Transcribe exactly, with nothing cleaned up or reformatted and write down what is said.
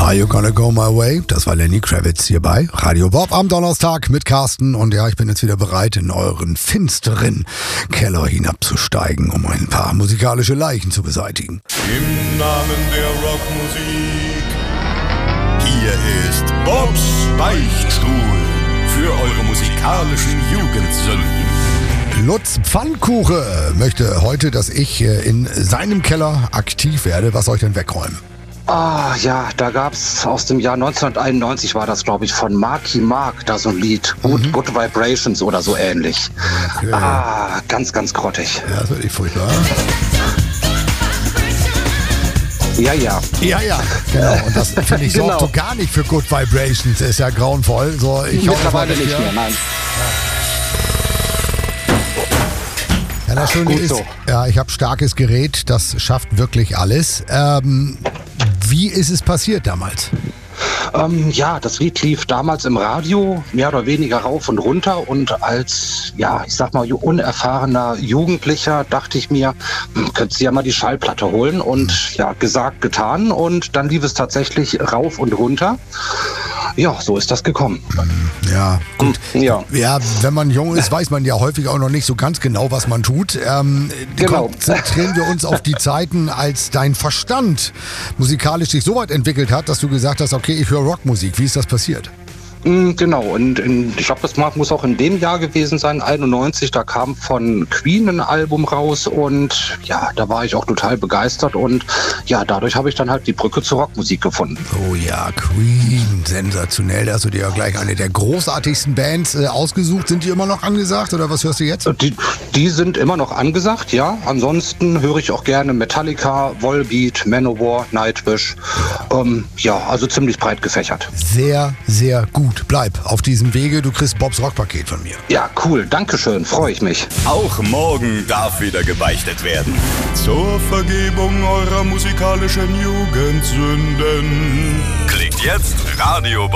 Are You Gonna Go My Way? Das war Lenny Kravitz hier bei Radio Bob am Donnerstag mit Carsten. Und ja, ich bin jetzt wieder bereit, in euren finsteren Keller hinabzusteigen, um ein paar musikalische Leichen zu beseitigen. Im Namen der Rockmusik, hier ist Bobs Beichtstuhl für eure musikalischen Jugendsünden. Lutz Pfannkuche möchte heute, dass ich in seinem Keller aktiv werde. Was soll ich denn wegräumen? Ah, ja, da gab's aus dem Jahr neunzehnhunderteinundneunzig war das, glaube ich, von Marky Mark, da so ein Lied. Good, mhm. Good Vibrations oder so ähnlich. Okay. Ah, ganz, ganz grottig. Ja, das wird nicht furchtbar. Ja, ja. Ja, ja, genau. Und das, finde ich, sorgt Genau. so gar nicht für Good Vibrations. Ist ja grauenvoll. So, ich Mittlerweile nicht mehr, nein. Ja, das Schöne Gut ist, so. ja, ich habe starkes Gerät, das schafft wirklich alles. Ähm, wie ist es passiert damals? Ähm, ja, das Lied lief damals im Radio, mehr oder weniger rauf und runter. Und als, ja, ich sag mal, ju- unerfahrener Jugendlicher dachte ich mir, hm, könntest du ja mal die Schallplatte holen. Und ja, gesagt, getan. Und dann lief es tatsächlich rauf und runter. Ja, so ist das gekommen. Ja, gut. Ja. Ja, wenn man jung ist, weiß man ja häufig auch noch nicht so ganz genau, was man tut. Ähm, Genau. Konzentrieren wir uns auf die Zeiten, als dein Verstand musikalisch sich so weit entwickelt hat, dass du gesagt hast, okay, ich höre Rockmusik. Wie ist das passiert? Mm, Genau, und in, ich glaube, das mag- muss auch in dem Jahr gewesen sein, einundneunzig, da kam von Queen ein Album raus und ja, da war ich auch total begeistert und ja, dadurch habe ich dann halt die Brücke zur Rockmusik gefunden. Oh ja, Queen, sensationell. Da hast du dir ja gleich eine der großartigsten Bands äh, ausgesucht. Sind die immer noch angesagt oder was hörst du jetzt? Die, die sind immer noch angesagt, ja. Ansonsten höre ich auch gerne Metallica, Volbeat, Manowar, Nightwish. Ähm, ja, also ziemlich breit gefächert. Sehr, sehr gut. Bleib auf diesem Wege. Du kriegst Bobs Rockpaket von mir. Ja, cool, dankeschön, freue ich mich. Auch morgen darf wieder gebeichtet werden. Zur Vergebung eurer musikalischen Jugendsünden. Klickt jetzt Radio